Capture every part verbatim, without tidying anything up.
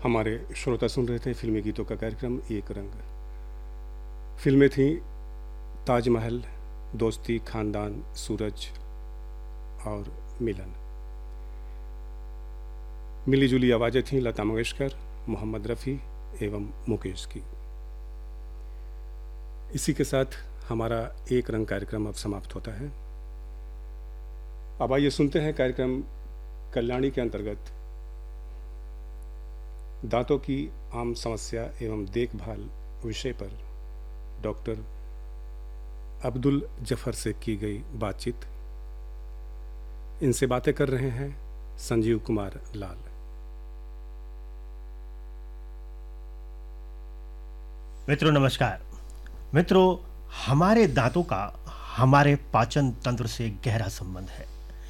हमारे श्रोता सुन रहे थे फिल्मी गीतों का कार्यक्रम एक रंग। फिल्में थीं ताजमहल, दोस्ती, खानदान, सूरज और मिलन। मिली जुली आवाज़ें थीं लता मंगेशकर, मोहम्मद रफ़ी एवं मुकेश की। इसी के साथ हमारा एक रंग कार्यक्रम अब समाप्त होता है। अब आइए सुनते हैं कार्यक्रम कल्याणी के अंतर्गत दांतों की आम समस्या एवं देखभाल विषय पर डॉक्टर अब्दुल जफर से की गई बातचीत। इनसे बातें कर रहे हैं संजीव कुमार लाल। मित्रों नमस्कार। मित्रों, हमारे दांतों का हमारे पाचन तंत्र से गहरा संबंध है।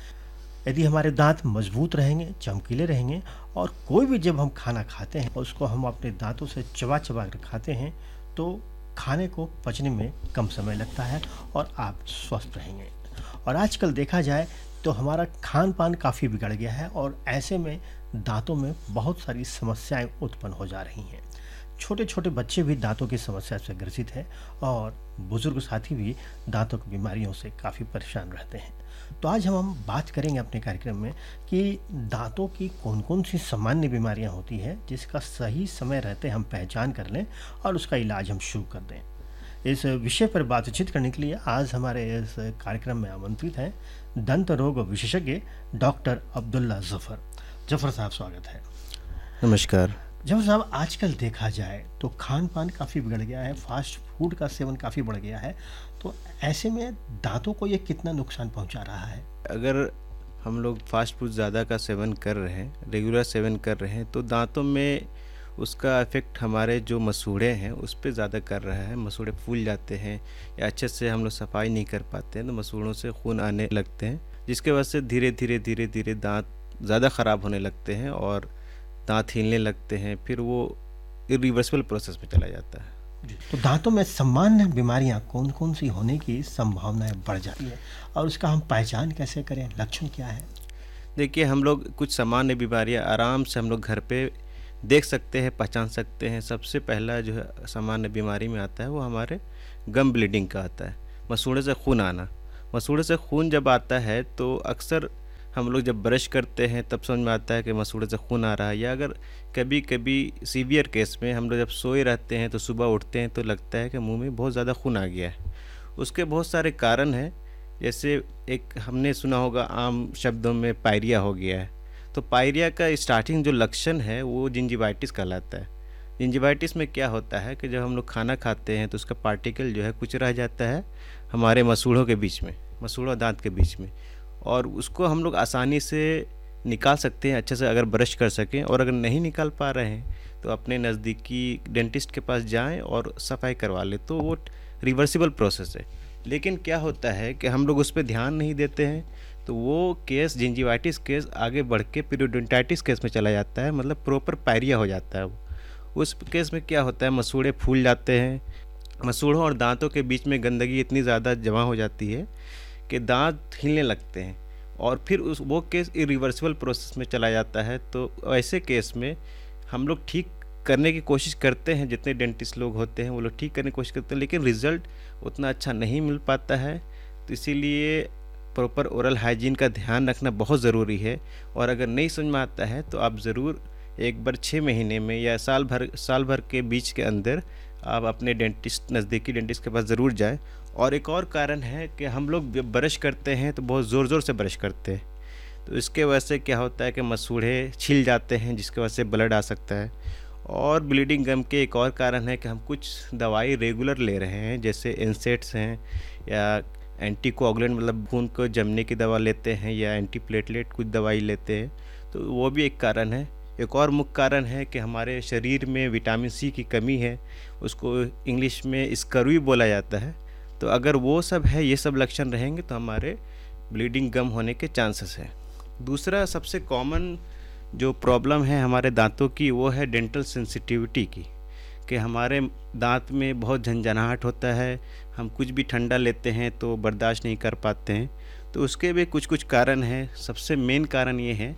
यदि हमारे दांत मजबूत रहेंगे, चमकीले रहेंगे और कोई भी जब हम खाना खाते हैं उसको हम अपने दांतों से चबा चबा कर खाते हैं तो खाने को पचने में कम समय लगता है और आप स्वस्थ रहेंगे। और आजकल देखा जाए तो हमारा खान पान काफ़ी बिगड़ गया है और ऐसे में दांतों में बहुत सारी समस्याएं उत्पन्न हो जा रही हैं। छोटे छोटे बच्चे भी दांतों की समस्या से ग्रसित हैं और बुजुर्ग साथी भी दांतों की बीमारियों से काफ़ी परेशान रहते हैं। तो आज हम हम बात करेंगे अपने कार्यक्रम में कि दांतों की कौन कौन सी सामान्य बीमारियां होती हैं जिसका सही समय रहते हम पहचान कर लें और उसका इलाज हम शुरू कर दें। इस विषय पर बातचीत करने के लिए आज हमारे इस कार्यक्रम में आमंत्रित हैं दंत रोग विशेषज्ञ डॉक्टर अब्दुल्ला जफर। जफर साहब, स्वागत है। नमस्कार। जफर साहब, आजकल देखा जाए तो खान पान काफ़ी बिगड़ गया है, फास्ट फूड का सेवन काफ़ी बढ़ गया है, तो ऐसे में दांतों को ये कितना नुकसान पहुंचा रहा है? अगर हम लोग फास्ट फूड ज़्यादा का सेवन कर रहे हैं, रेगुलर सेवन कर रहे हैं, तो दांतों में उसका इफ़ेक्ट हमारे जो मसूड़े हैं उस पर ज़्यादा कर रहा है। मसूड़े फूल जाते हैं या अच्छे से हम लोग सफाई नहीं कर पाते हैं तो मसूड़ों से खून आने लगते हैं, जिसके वजह से धीरे धीरे धीरे धीरे दांत ज़्यादा ख़राब होने लगते हैं और दांत हिलने लगते हैं। फिर वो इरिवर्सिबल प्रोसेस में चला जाता है। तो दांतों में सामान्य बीमारियां कौन कौन सी होने की संभावनाएं बढ़ जाती है और उसका हम पहचान कैसे करें, लक्षण क्या है? देखिए, हम लोग कुछ सामान्य बीमारियां आराम से हम लोग घर पे देख सकते हैं, पहचान सकते हैं। सबसे पहला जो है सामान्य बीमारी में आता है वो हमारे गम ब्लीडिंग का आता है, मसूड़े से खून आना। मसूड़े से खून जब आता है तो अक्सर हम लोग जब ब्रश करते हैं तब समझ में आता है कि मसूड़े से खून आ रहा है, या अगर कभी कभी सीवियर केस में हम लोग जब सोए रहते हैं तो सुबह उठते हैं तो लगता है कि मुंह में बहुत ज़्यादा खून आ गया है। उसके बहुत सारे कारण हैं, जैसे एक हमने सुना होगा आम शब्दों में पायरिया हो गया है। तो पायरिया का स्टार्टिंग जो लक्षण है वो जिंजिवाइटिस कहलाता है। जिंजिवाइटिस में क्या होता है कि जब हम लोग खाना खाते हैं तो उसका पार्टिकल जो है कुछ रह जाता है हमारे मसूड़ों के बीच में, मसूड़ों दांत के बीच में, और उसको हम लोग आसानी से निकाल सकते हैं अच्छे से अगर ब्रश कर सकें। और अगर नहीं निकाल पा रहे हैं तो अपने नज़दीकी डेंटिस्ट के पास जाएं और सफाई करवा लें, तो वो रिवर्सिबल प्रोसेस है। लेकिन क्या होता है कि हम लोग उस पर ध्यान नहीं देते हैं तो वो केस जिंजिवाइटिस केस आगे बढ़ के पीरियोडोंटाइटिस केस में चला जाता है, मतलब प्रॉपर पायरिया हो जाता है। वो उस केस में क्या होता है, मसूड़े फूल जाते हैं, मसूड़ों और दांतों के बीच में गंदगी इतनी ज़्यादा जमा हो जाती है कि दांत हिलने लगते हैं और फिर उस वो केस इरिवर्सिबल प्रोसेस में चला जाता है। तो ऐसे केस में हम लोग ठीक करने की कोशिश करते हैं, जितने डेंटिस्ट लोग होते हैं वो लोग ठीक करने की कोशिश करते हैं, लेकिन रिज़ल्ट उतना अच्छा नहीं मिल पाता है। तो इसीलिए प्रॉपर ओरल हाइजीन का ध्यान रखना बहुत ज़रूरी है। और अगर नहीं समझ में आता है तो आप ज़रूर एक बार छः महीने में या साल भर साल भर के बीच के अंदर आप अपने डेंटिस्ट नज़दीकी डेंटिस्ट के पास ज़रूर जाएं। और एक और कारण है कि हम लोग जब ब्रश करते हैं तो बहुत ज़ोर ज़ोर से ब्रश करते हैं, तो इसके वजह से क्या होता है कि मसूड़े छिल जाते हैं, जिसके वजह से ब्लड आ सकता है। और ब्लीडिंग गम के एक और कारण है कि हम कुछ दवाई रेगुलर ले रहे हैं, जैसे इंसेट्स हैं या एंटी कोआगुलेंट मतलब खून को जमने की दवा लेते हैं या एंटी प्लेटलेट कुछ दवाई लेते हैं, तो वो भी एक कारण है। एक और मुख्य कारण है कि हमारे शरीर में विटामिन सी की कमी है, उसको इंग्लिश में स्कर्वी बोला जाता है। तो अगर वो सब है, ये सब लक्षण रहेंगे तो हमारे ब्लीडिंग गम होने के चांसेस हैं। दूसरा सबसे कॉमन जो प्रॉब्लम है हमारे दांतों की वो है डेंटल सेंसिटिविटी की, कि हमारे दांत में बहुत झंझनाहट होता है, हम कुछ भी ठंडा लेते हैं तो बर्दाश्त नहीं कर पाते हैं। तो उसके भी कुछ कुछ कारण हैं। सबसे मेन कारण ये है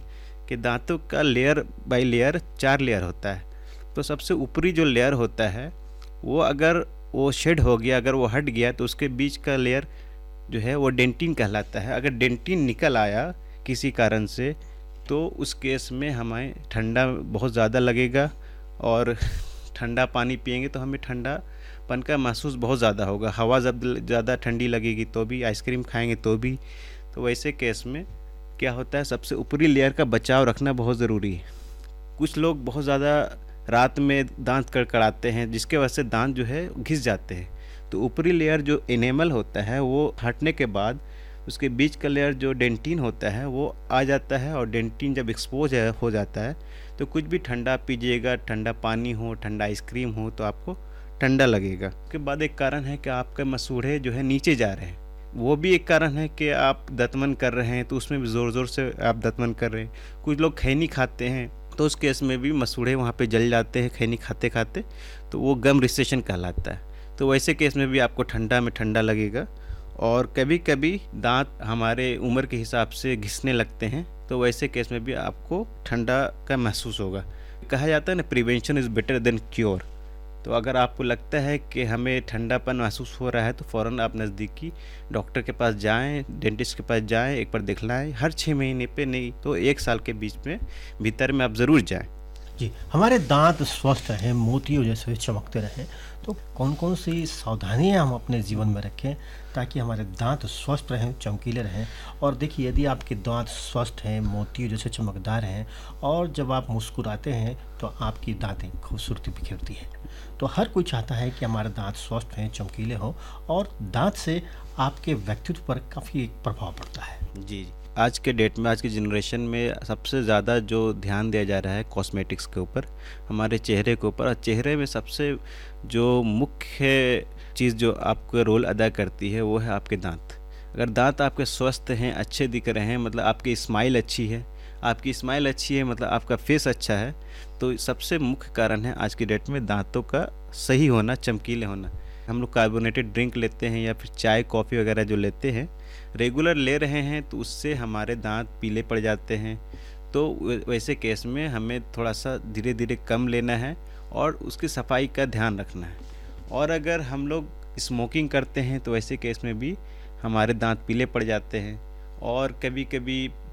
कि दांतों का लेयर बाय लेयर चार लेयर होता है। तो सबसे ऊपरी जो लेयर होता है वो अगर वो शेड हो गया, अगर वो हट गया, तो उसके बीच का लेयर जो है वो डेंटिन कहलाता है। अगर डेंटिन निकल आया किसी कारण से तो उस केस में हमें ठंडा बहुत ज़्यादा लगेगा, और ठंडा पानी पिएंगे तो हमें ठंडापन का महसूस बहुत ज़्यादा होगा। हवा जब ज़्यादा ठंडी लगेगी तो भी, आइसक्रीम खाएंगे तो भी। तो वैसे केस में क्या होता है, सबसे ऊपरी लेयर का बचाव रखना बहुत ज़रूरी है। कुछ लोग बहुत ज़्यादा रात में दांत कड़कड़ाते हैं, जिसके वजह से दांत जो है घिस जाते हैं। तो ऊपरी लेयर जो एनेमल होता है वो हटने के बाद उसके बीच का लेयर जो डेंटिन होता है वो आ जाता है, और डेंटिन जब एक्सपोज हो जाता है तो कुछ भी ठंडा पीजिएगा, ठंडा पानी हो, ठंडा आइसक्रीम हो, तो आपको ठंडा लगेगा। उसके बाद एक कारण है कि आपके मसूड़े जो है नीचे जा रहे हैं, वो भी एक कारण है कि आप दतमन कर रहे हैं, तो उसमें भी ज़ोर ज़ोर से आप दतमन कर रहे हैं। कुछ लोग खैनी खाते हैं तो उस केस में भी मसूड़े वहाँ पे जल जाते हैं खैनी खाते खाते, तो वो गम रिसेशन कहलाता है। तो वैसे केस में भी आपको ठंडा में ठंडा लगेगा। और कभी कभी दांत हमारे उम्र के हिसाब से घिसने लगते हैं, तो वैसे केस में भी आपको ठंडा का महसूस होगा। कहा जाता है ना, prevention is better than cure. तो अगर आपको लगता है कि हमें ठंडापन महसूस हो रहा है तो फ़ौरन आप नज़दीकी डॉक्टर के पास जाएं, डेंटिस्ट के पास जाएं, एक बार दिखलाएं। हर छः महीने पे नहीं तो एक साल के बीच में भीतर में आप ज़रूर जाएं। जी, हमारे दांत स्वस्थ रहें, मोतियों जैसे चमकते रहें, तो कौन कौन सी सावधानियां हम अपने जीवन में रखें ताकि हमारे दांत स्वस्थ रहें, चमकीले रहें। और देखिए, यदि आपके दांत स्वस्थ हैं, मोतियों जैसे चमकदार हैं, और जब आप मुस्कुराते हैं तो आपकी दांतें खूबसूरती बिखेरती हैं। तो हर कोई चाहता है कि हमारे दांत स्वस्थ हैं, चमकीले हों, और दांत से आपके व्यक्तित्व पर काफ़ी प्रभाव पड़ता है। जी जी आज के डेट में, आज की जनरेशन में सबसे ज़्यादा जो ध्यान दिया जा रहा है कॉस्मेटिक्स के ऊपर, हमारे चेहरे के ऊपर। और चेहरे में सबसे जो मुख्य चीज़ जो आपको रोल अदा करती है वो है आपके दांत। अगर दांत आपके स्वस्थ हैं, अच्छे दिख रहे हैं, मतलब आपकी स्माइल अच्छी है, आपकी स्माइल अच्छी है मतलब आपका फेस अच्छा है, तो सबसे मुख्य कारण है आज की डेट में दांतों का सही होना, चमकीले होना। हम लोग कार्बोनेटेड ड्रिंक लेते हैं या फिर चाय कॉफ़ी वगैरह जो लेते हैं, रेगुलर ले रहे हैं, तो उससे हमारे दांत पीले पड़ जाते हैं। तो वैसे केस में हमें थोड़ा सा धीरे धीरे कम लेना है और उसकी सफाई का ध्यान रखना है। और अगर हम लोग स्मोकिंग करते हैं तो वैसे केस में भी हमारे दांत पीले पड़ जाते हैं। और कभी कभी